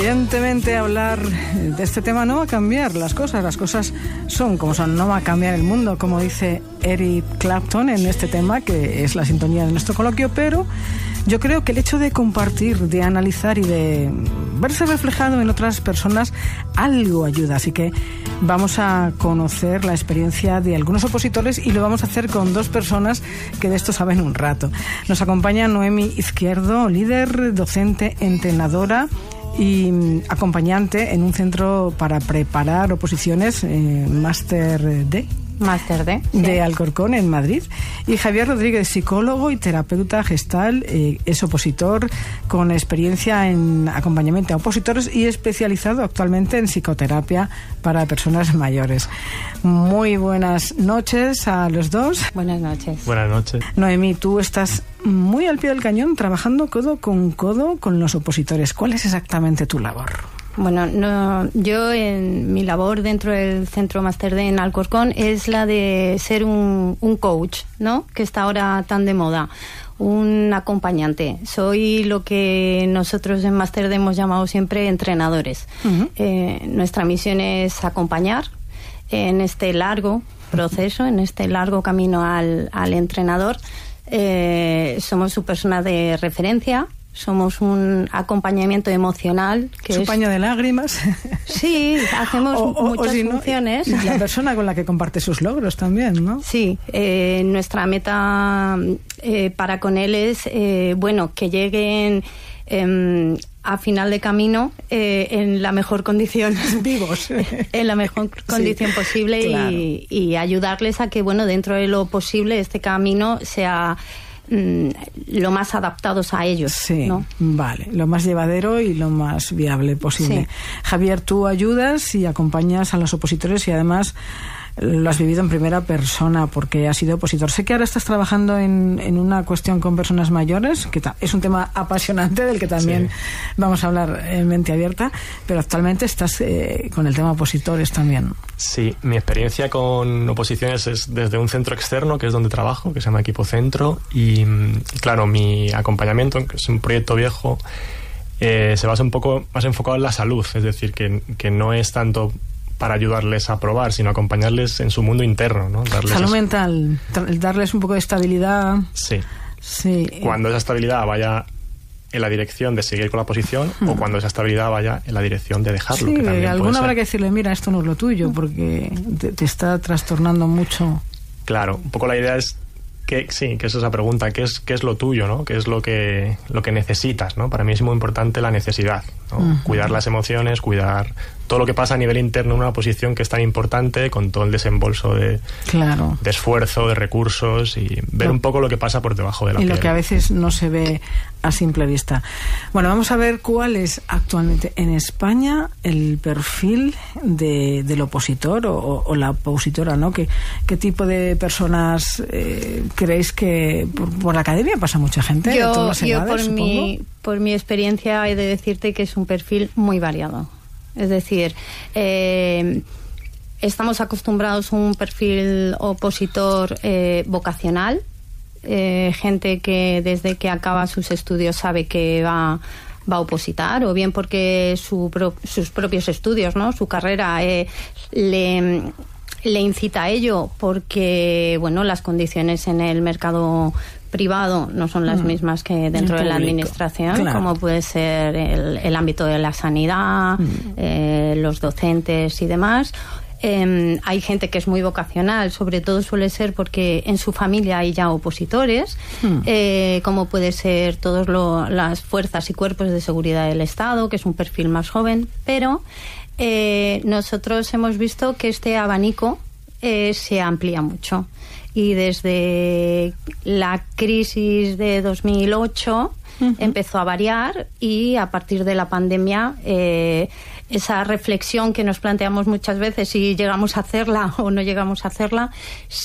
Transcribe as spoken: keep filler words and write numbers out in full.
evidentemente hablar de este tema no va a cambiar las cosas, las cosas son como son, no va a cambiar el mundo, como dice Eric Clapton en este tema, que es la sintonía de nuestro coloquio, pero yo creo que el hecho de compartir, de analizar y de verse reflejado en otras personas, algo ayuda. Así que vamos a conocer la experiencia de algunos opositores y lo vamos a hacer con dos personas que de esto saben un rato. Nos acompaña Noemi Izquierdo, líder, docente, entrenadora y acompañante en un centro para preparar oposiciones, eh, Máster D. Máster D. Sí. De Sí. Alcorcón, en Madrid. Y Javier Rodríguez, psicólogo y terapeuta gestal, eh, es opositor con experiencia en acompañamiento a opositores y especializado actualmente en psicoterapia para personas mayores. Muy buenas noches a los dos. Buenas noches. Buenas noches. Noemí, tú estás muy al pie del cañón trabajando codo con codo con los opositores. ¿Cuál es exactamente tu labor? Bueno, no, yo en mi labor dentro del Centro Máster D en Alcorcón es la de ser un, un coach, ¿no? Que está ahora tan de moda, un acompañante. Soy lo que nosotros en Máster D hemos llamado siempre entrenadores. Uh-huh. Eh, nuestra misión es acompañar en este largo proceso, en este largo camino al, al entrenador. Eh, somos su persona de referencia. Somos un acompañamiento emocional. Que ¿Su es... paño de lágrimas? Sí, hacemos o, o, muchas o si funciones. No, y la persona con la que comparte sus logros también, ¿no? Sí, eh, nuestra meta eh, para con él es, eh, bueno, que lleguen eh, a final de camino eh, en la mejor condición. Vivos. En la mejor condición sí, posible claro. y, y ayudarles a que, bueno, dentro de lo posible, este camino sea lo más adaptados a ellos. Sí, ¿no? Vale, lo más llevadero y lo más viable posible. Sí. Javier, tú ayudas y acompañas a los opositores y además lo has vivido en primera persona porque has sido opositor. Sé que ahora estás trabajando en, en una cuestión con personas mayores, que ta- es un tema apasionante del que también sí. vamos a hablar en mente abierta, pero actualmente estás eh, con el tema opositores también. Sí, mi experiencia con oposiciones es desde un centro externo, que es donde trabajo, que se llama Equipo Centro, y claro, mi acompañamiento, que es un proyecto viejo, eh, se basa un poco más enfocado en la salud, es decir, que, que no es tanto para ayudarles a probar, sino acompañarles en su mundo interno, ¿no? Darles salud es... mental, darles un poco de estabilidad. Sí. Sí. Cuando esa estabilidad vaya en la dirección de seguir con la posición hmm. o cuando esa estabilidad vaya en la dirección de dejarlo. Sí, que también alguna habrá que decirle, mira, esto no es lo tuyo, porque te, te está trastornando mucho. Claro, un poco la idea es que sí, que es esa pregunta, ¿qué es, qué es lo tuyo, ¿no? ¿Qué es lo que, lo que necesitas, ¿no? Para mí es muy importante la necesidad, ¿no? Uh-huh. Cuidar las emociones, cuidar todo lo que pasa a nivel interno en una posición que es tan importante, con todo el desembolso de, claro. de esfuerzo, de recursos y ver un poco lo que pasa por debajo de la y piel. Y lo que a veces no se ve a simple vista. Bueno, vamos a ver cuál es actualmente en España el perfil de, del opositor o, o la opositora, ¿no? ¿Qué, qué tipo de personas eh, creéis que por, por la academia pasa mucha gente? Yo, de todas las yo edades, por, supongo. mi, por mi experiencia he de decirte que es un perfil muy variado. Es decir, eh, estamos acostumbrados a un perfil opositor eh, vocacional, eh, gente que desde que acaba sus estudios sabe que va, va a opositar, o bien porque su pro, sus propios estudios, ¿no? Su carrera eh, le, le incita a ello, porque bueno, las condiciones en el mercado privado no son las mismas que dentro de la administración, claro. como puede ser el, el ámbito de la sanidad, mm. eh, los docentes y demás. Eh, hay gente que es muy vocacional, sobre todo suele ser porque en su familia hay ya opositores, mm. eh, como puede ser todas las fuerzas y cuerpos de seguridad del Estado, que es un perfil más joven, pero eh, nosotros hemos visto que este abanico eh, se amplía mucho. Y desde la crisis de dos mil ocho uh-huh. empezó a variar, y a partir de la pandemia eh, esa reflexión que nos planteamos muchas veces, si llegamos a hacerla o no llegamos a hacerla,